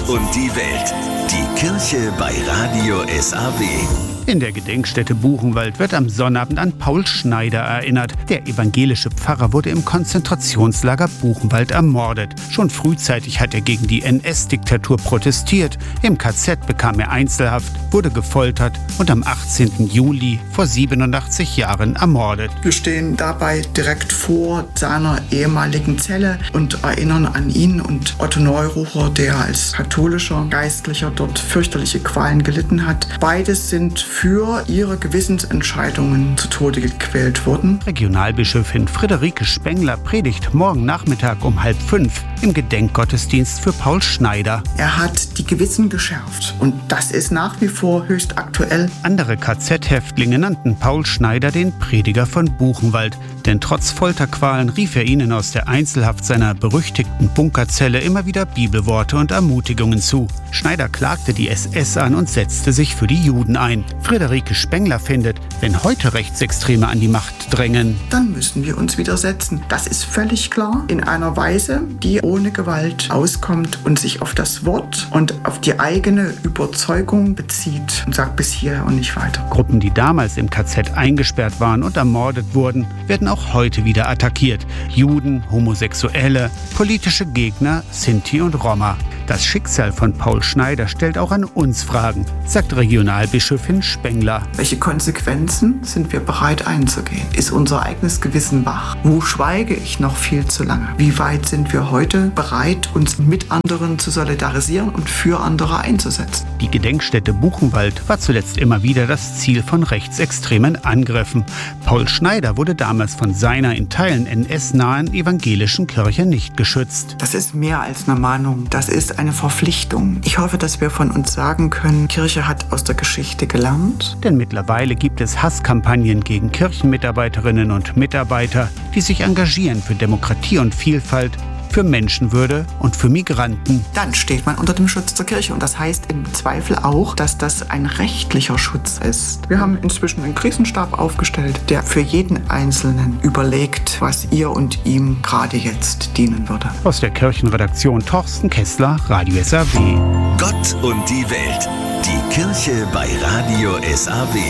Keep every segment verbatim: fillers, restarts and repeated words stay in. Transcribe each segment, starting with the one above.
und die Welt. Die Kirche bei Radio S A W. In der Gedenkstätte Buchenwald wird am Sonnabend an Paul Schneider erinnert. Der evangelische Pfarrer wurde im Konzentrationslager Buchenwald ermordet. Schon frühzeitig hat er gegen die N S-Diktatur protestiert. Im K Z bekam er Einzelhaft, wurde gefoltert und am achtzehnten Juli vor siebenundachtzig Jahren ermordet. Wir stehen dabei direkt vor seiner ehemaligen Zelle und erinnern an ihn und Otto Neururer, der als katholischer Geistlicher dort fürchterliche Qualen gelitten hat. Beides sind für ihre Gewissensentscheidungen zu Tode gequält wurden. Regionalbischöfin Friederike Spengler predigt morgen Nachmittag um halb fünf im Gedenkgottesdienst für Paul Schneider. Er hat die Gewissen geschärft und das ist nach wie vor höchst aktuell. Andere K Z-Häftlinge nannten Paul Schneider den Prediger von Buchenwald, denn trotz Folterqualen rief er ihnen aus der Einzelhaft seiner berüchtigten Bunkerzelle immer wieder Bibelworte und Ermutigungen zu. Schneider klagte die S S an und setzte sich für die Juden ein. Friederike Spengler findet, wenn heute Rechtsextreme an die Macht drängen, dann müssen wir uns widersetzen. Das ist völlig klar. In einer Weise, die ohne Gewalt auskommt und sich auf das Wort und auf die eigene Überzeugung bezieht und sagt bis hierher und nicht weiter. Gruppen, die damals im K Z eingesperrt waren und ermordet wurden, werden auch heute wieder attackiert. Juden, Homosexuelle, politische Gegner, Sinti und Roma. Das Schicksal von Paul Schneider stellt auch an uns Fragen, sagt Regionalbischöfin Spengler. Welche Konsequenzen sind wir bereit einzugehen? Ist unser eigenes Gewissen wach? Wo schweige ich noch viel zu lange? Wie weit sind wir heute bereit, uns mit anderen zu solidarisieren und für andere einzusetzen? Die Gedenkstätte Buchenwald war zuletzt immer wieder das Ziel von rechtsextremen Angriffen. Paul Schneider wurde damals von seiner in Teilen N S-nahen evangelischen Kirche nicht geschützt. Das ist mehr als eine Mahnung. Das ist eine Verpflichtung. Ich hoffe, dass wir von uns sagen können, Kirche hat aus der Geschichte gelernt. Denn mittlerweile gibt es Hasskampagnen gegen Kirchenmitarbeiterinnen und Mitarbeiter, die sich engagieren für Demokratie und Vielfalt, für Menschenwürde und für Migranten. Dann steht man unter dem Schutz der Kirche und das heißt im Zweifel auch, dass das ein rechtlicher Schutz ist. Wir haben inzwischen einen Krisenstab aufgestellt, der für jeden Einzelnen überlegt, was ihr und ihm gerade jetzt dienen würde. Aus der Kirchenredaktion Torsten Kessler, Radio S A W. Gott und die Welt. Die Kirche bei Radio S A W.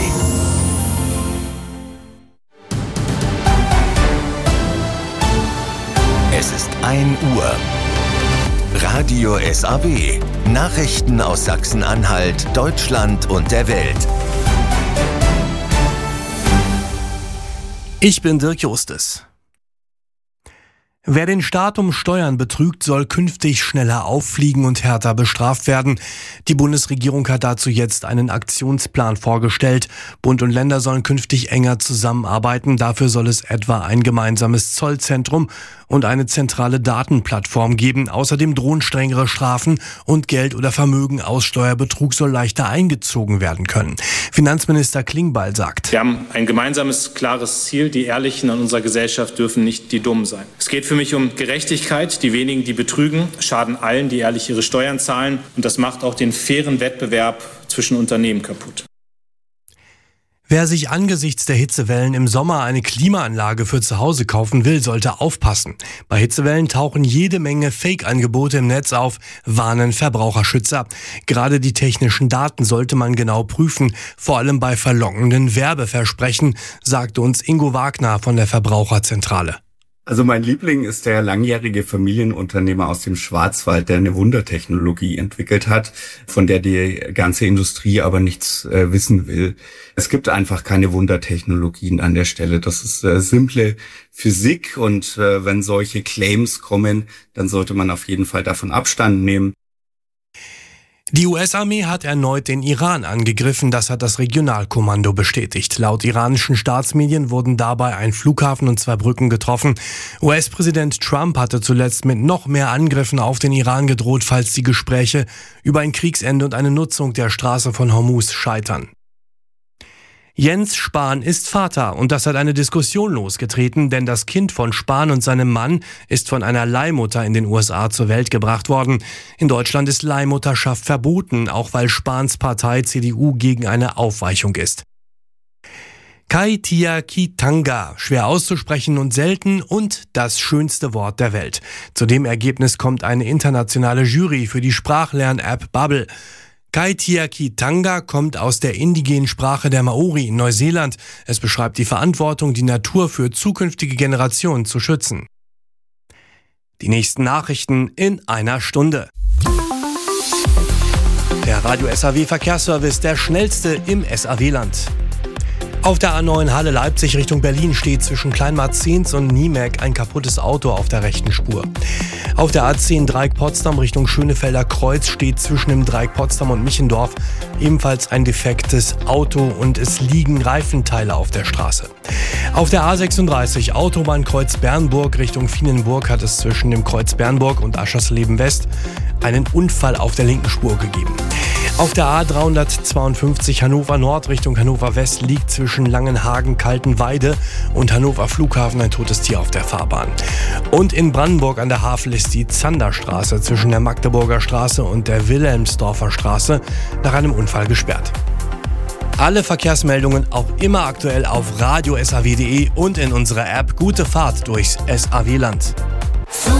Es ist ein Uhr. Radio S A W. Nachrichten aus Sachsen-Anhalt, Deutschland und der Welt. Ich bin Dirk Justes. Wer den Staat um Steuern betrügt, soll künftig schneller auffliegen und härter bestraft werden. Die Bundesregierung hat dazu jetzt einen Aktionsplan vorgestellt. Bund und Länder sollen künftig enger zusammenarbeiten. Dafür soll es etwa ein gemeinsames Zollzentrum und eine zentrale Datenplattform geben. Außerdem drohen strengere Strafen und Geld oder Vermögen aus Steuerbetrug soll leichter eingezogen werden können. Finanzminister Klingbeil sagt: Wir haben ein gemeinsames, klares Ziel. Die Ehrlichen an unserer Gesellschaft dürfen nicht die Dummen sein. Es geht für mich um Gerechtigkeit. Die wenigen, die betrügen, schaden allen, die ehrlich ihre Steuern zahlen. Und das macht auch den fairen Wettbewerb zwischen Unternehmen kaputt. Wer sich angesichts der Hitzewellen im Sommer eine Klimaanlage für zu Hause kaufen will, sollte aufpassen. Bei Hitzewellen tauchen jede Menge Fake-Angebote im Netz auf, warnen Verbraucherschützer. Gerade die technischen Daten sollte man genau prüfen, vor allem bei verlockenden Werbeversprechen, sagte uns Ingo Wagner von der Verbraucherzentrale. Also mein Liebling ist der langjährige Familienunternehmer aus dem Schwarzwald, der eine Wundertechnologie entwickelt hat, von der die ganze Industrie aber nichts äh, wissen will. Es gibt einfach keine Wundertechnologien an der Stelle. Das ist äh, simple Physik und äh, wenn solche Claims kommen, dann sollte man auf jeden Fall davon Abstand nehmen. Die U S-Armee hat erneut den Iran angegriffen, das hat das Regionalkommando bestätigt. Laut iranischen Staatsmedien wurden dabei ein Flughafen und zwei Brücken getroffen. U S-Präsident Trump hatte zuletzt mit noch mehr Angriffen auf den Iran gedroht, falls die Gespräche über ein Kriegsende und eine Nutzung der Straße von Hormuz scheitern. Jens Spahn ist Vater und das hat eine Diskussion losgetreten, denn das Kind von Spahn und seinem Mann ist von einer Leihmutter in den U S A zur Welt gebracht worden. In Deutschland ist Leihmutterschaft verboten, auch weil Spahns Partei C D U gegen eine Aufweichung ist. Kaitiakitanga, schwer auszusprechen und selten und das schönste Wort der Welt. Zu dem Ergebnis kommt eine internationale Jury für die Sprachlern-App Babbel. Kaitiakitanga kommt aus der indigenen Sprache der Maori in Neuseeland. Es beschreibt die Verantwortung, die Natur für zukünftige Generationen zu schützen. Die nächsten Nachrichten in einer Stunde. Der Radio S A W Verkehrsservice, der schnellste im S A W-Land. Auf der A neun Halle Leipzig Richtung Berlin steht zwischen Kleinmarzens und Niemek ein kaputtes Auto auf der rechten Spur. Auf der A zehn Dreieck Potsdam Richtung Schönefelder Kreuz steht zwischen dem Dreieck Potsdam und Michendorf ebenfalls ein defektes Auto und es liegen Reifenteile auf der Straße. Auf der A sechsunddreißig Autobahnkreuz Bernburg Richtung Vienenburg hat es zwischen dem Kreuz Bernburg und Aschersleben West einen Unfall auf der linken Spur gegeben. Auf der A dreihundertzweiundfünfzig Hannover Nord Richtung Hannover West liegt zwischen Langenhagen, Kaltenweide und Hannover Flughafen ein totes Tier auf der Fahrbahn. Und in Brandenburg an der Havel ist die Zanderstraße zwischen der Magdeburger Straße und der Wilhelmsdorfer Straße nach einem Unfall gesperrt. Alle Verkehrsmeldungen auch immer aktuell auf radio S A W punkt de und in unserer App Gute Fahrt durchs S A W-Land.